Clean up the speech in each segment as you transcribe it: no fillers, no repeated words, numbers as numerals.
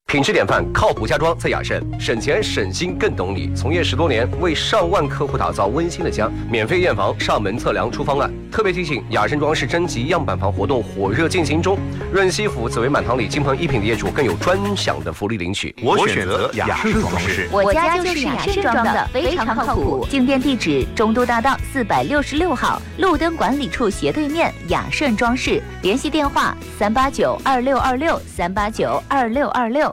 品质典范，靠谱家装在雅盛，省钱省心更懂你。从业10多年，为上万客户打造温馨的家，免费验房、上门测量出方案。特别提醒，雅盛装饰征集样板房活动火热进行中，润西府、紫薇满堂里金鹏一品的业主更有专享的福利领取。 我选择雅盛装饰， 我家就是雅盛装的，非常靠谱。进店地址：中都大道466号，路灯管理处斜对面，雅盛装饰。联系电话：3892626，3892626。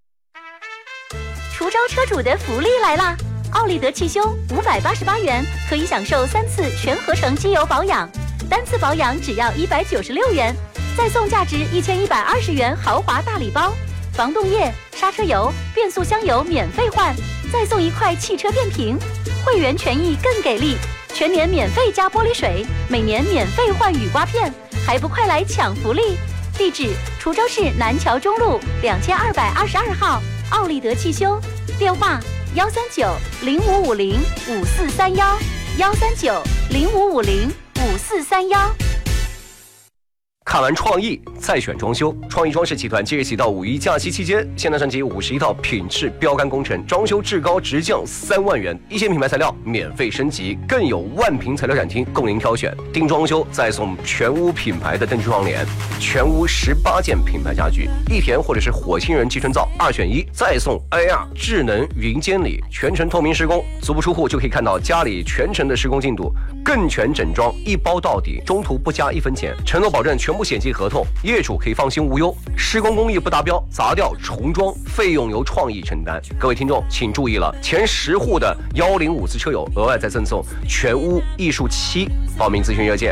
滁州车主的福利来啦！奥利德汽修588元可以享受3次全合成机油保养，单次保养只要196元，再送价值1120元豪华大礼包，防冻液、刹车油、变速箱油免费换，再送1块汽车电瓶。会员权益更给力，全年免费加玻璃水，每年免费换雨刮片，还不快来抢福利！地址：滁州市南桥中路2222号。奥利德汽修，电话139-0550-5431，139-0550-5431。 看完创意再选装修，创意装饰集团即日起到5一假期期间，现单升级51套品质标杆工程，装修至高直降3万元，一线品牌材料免费升级，更有万平材料展厅供您挑选。定装修再送全屋品牌的灯具窗帘，全屋18件品牌家具，一田或者是火星人集成灶2选1，再送 AR 智能云监理，全程透明施工，足不出户就可以看到家里全程的施工进度，更全整装一包到底，中途不加1分钱，承诺保证全部险期合同，业主可以放心无忧。施工工艺不达标，砸掉重装，费用由创意承担。各位听众请注意了，前10户的105次车友额外再赠送全屋艺术漆。报名咨询热线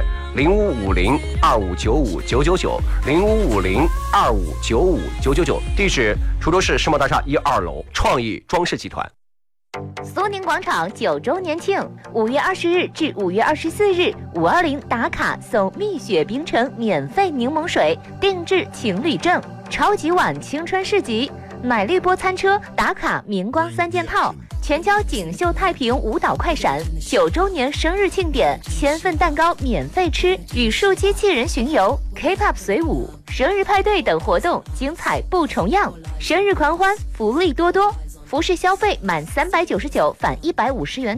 0550-2595-999，0550-2595-999，地址滁州市世贸大厦1、2楼，创意装饰集团。 苏宁广场9周年庆，5月20日至5月24日，520打卡送蜜雪冰城免费柠檬水，定制情侣证，超级碗青春市集，奶绿波餐车打卡明光3件套，全交锦绣太平舞蹈快闪，9周年生日庆典，1000份蛋糕免费吃，语数机器人巡游 ，K-pop 随舞，生日派对等活动精彩不重样，生日狂欢福利多多。服饰消费满399返150元。